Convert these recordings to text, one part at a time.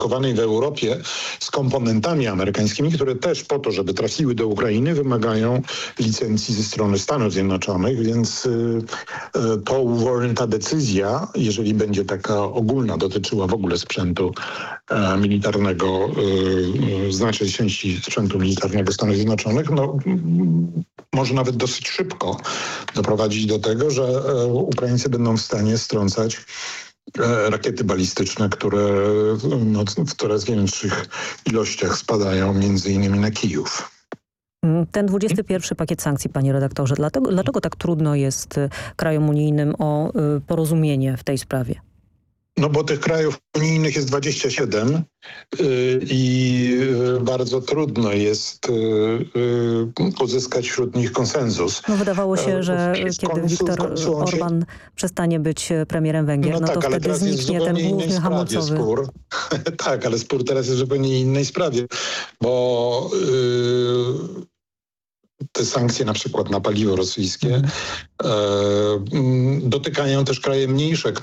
w Europie z komponentami amerykańskimi, które też po to, żeby trafiły do Ukrainy, wymagają licencji ze strony Stanów Zjednoczonych, więc ta decyzja, jeżeli będzie taka ogólna, dotyczyła w ogóle sprzętu militarnego, znacznej części sprzętu militarnego Stanów Zjednoczonych, może nawet dosyć szybko doprowadzić do tego, że Ukraińcy będą w stanie strącać rakiety balistyczne, które w coraz większych ilościach spadają między innymi na Kijów. Ten 21 pakiet sankcji, panie redaktorze, dlaczego tak trudno jest krajom unijnym o porozumienie w tej sprawie? No bo tych krajów unijnych jest 27 i bardzo trudno jest uzyskać wśród nich konsensus. Wydawało się, że kiedy Viktor Orban przestanie być premierem Węgier, to wtedy zniknie ten główny hamulcowy. Spór. Tak, ale spór teraz jest w zupełnie innej sprawie, bo te sankcje na przykład na paliwo rosyjskie dotykają też kraje mniejsze,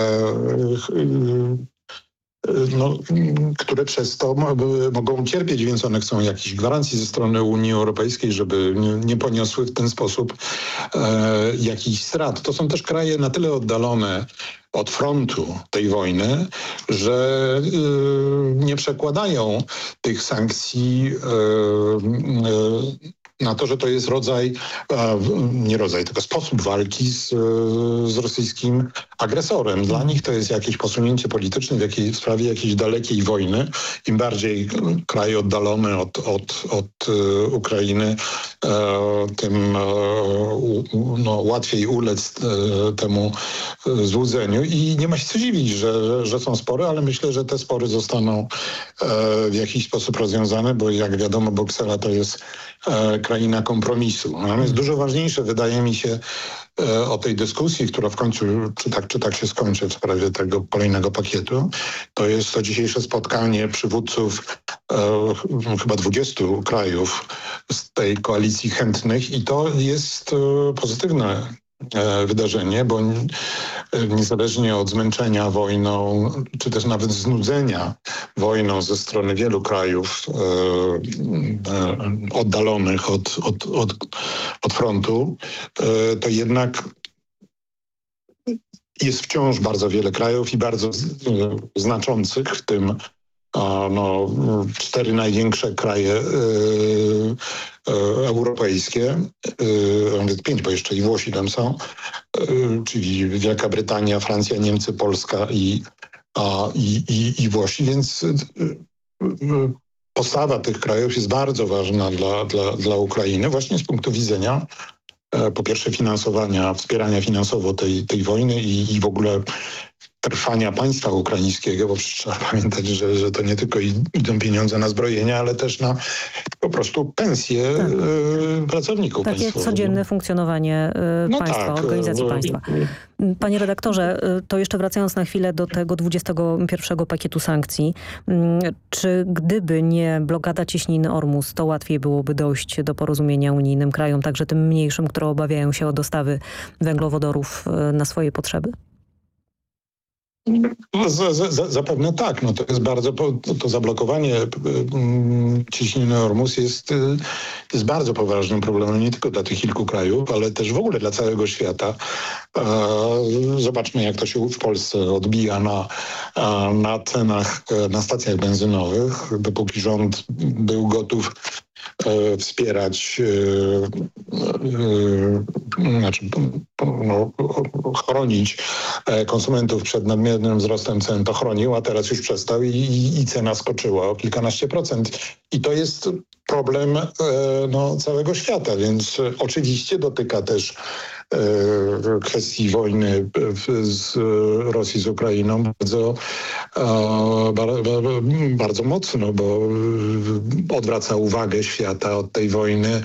które przez to mogą cierpieć, więc one chcą jakichś gwarancji ze strony Unii Europejskiej, żeby nie poniosły w ten sposób jakichś strat. To są też kraje na tyle oddalone od frontu tej wojny, że nie przekładają tych sankcji na to, że to jest tylko sposób walki z rosyjskim agresorem. Dla nich to jest jakieś posunięcie polityczne w sprawie jakiejś dalekiej wojny. Im bardziej kraj oddalony od Ukrainy, tym łatwiej ulec temu złudzeniu. I nie ma się co dziwić, że są spory, ale myślę, że te spory zostaną w jakiś sposób rozwiązane, bo jak wiadomo, Bruksela to jest kraina kompromisu. Natomiast dużo ważniejsze wydaje mi się o tej dyskusji, która w końcu czy tak się skończy w sprawie tego kolejnego pakietu, to jest to dzisiejsze spotkanie przywódców chyba 20 krajów z tej koalicji chętnych i to jest pozytywne wydarzenie, bo niezależnie od zmęczenia wojną, czy też nawet znudzenia wojną ze strony wielu krajów oddalonych od frontu, to jednak jest wciąż bardzo wiele krajów i bardzo znaczących, w tym 4 największe kraje europejskie, nawet 5, bo jeszcze i Włosi tam są, czyli Wielka Brytania, Francja, Niemcy, Polska i Włosi, więc postawa tych krajów jest bardzo ważna dla Ukrainy właśnie z punktu widzenia po pierwsze wspierania finansowo tej wojny i w ogóle trwania państwa ukraińskiego, bo przecież trzeba pamiętać, że to nie tylko idą pieniądze na zbrojenia, ale też na po prostu pensje pracowników Takie państwowych. codzienne funkcjonowanie państwa, organizacji państwa. Panie redaktorze, to jeszcze wracając na chwilę do tego 21 pakietu sankcji, czy gdyby nie blokada cieśniny Ormus, to łatwiej byłoby dojść do porozumienia unijnym krajom, także tym mniejszym, które obawiają się o dostawy węglowodorów na swoje potrzeby? Zapewne tak. To jest to zablokowanie cieśniny Ormus jest bardzo poważnym problemem nie tylko dla tych kilku krajów, ale też w ogóle dla całego świata. Zobaczmy, jak to się w Polsce odbija na cenach na stacjach benzynowych. Dopóki rząd był gotów wspierać, chronić konsumentów przed nadmiernym wzrostem cen, to chronił, a teraz już przestał i cena skoczyła o kilkanaście procent. I to jest problem całego świata, więc oczywiście dotyka też kwestii wojny z Rosji z Ukrainą bardzo mocno, bo odwraca uwagę świata od tej wojny,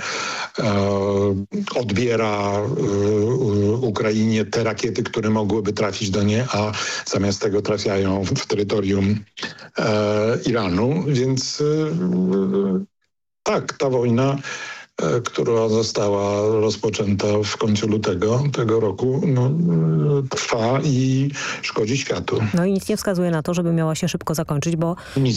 odbiera Ukrainie te rakiety, które mogłyby trafić do niej, a zamiast tego trafiają w terytorium Iranu, więc tak, ta wojna która została rozpoczęta w końcu lutego tego roku, trwa i szkodzi światu. No i nic nie wskazuje na to, żeby miała się szybko zakończyć, bo